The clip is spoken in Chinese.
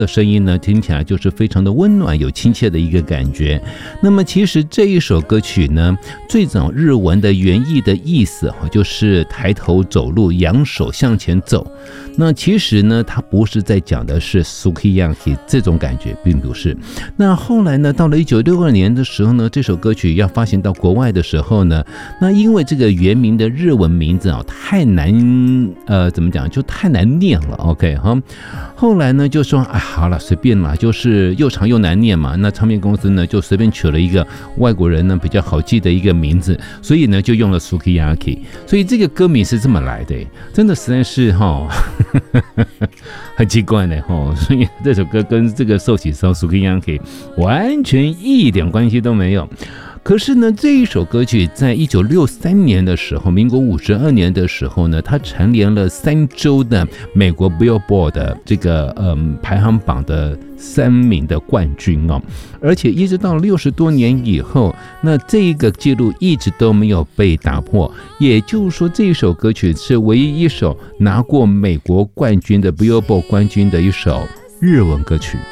的声音呢，听起来就是非常的温暖、有亲切的一个感觉。那么其实这一首歌曲呢，最早日文的原意的意思就是抬头走路，扬手向前走。那其实呢，它不是在讲的是 Sukiyaki 这种感觉，并不是。那后来呢，到了1962年的时候呢，这首歌曲要发行到国外的时候呢，那因为这个原名的日文名字太难怎么讲，就太难念了 OK 哈。后来呢就说好了，随便啦，就是又长又难念嘛，那唱片公司呢就随便取了一个外国人呢比较好记的一个名字，所以呢就用了 Sukiyaki。 所以这个歌名是这么来的，真的实在是很奇怪的所以这首歌跟这个寿喜烧 Sukiyaki 完全一点关系都没有。可是呢，这一首歌曲在1963年的时候，民国52年的时候呢，它蝉联了3周的美国 Billboard 的这个排行榜的3名的冠军而且一直到60多年以后，那这个记录一直都没有被打破。也就是说，这一首歌曲是唯一一首拿过美国冠军的 Billboard 冠军的一首日文歌曲。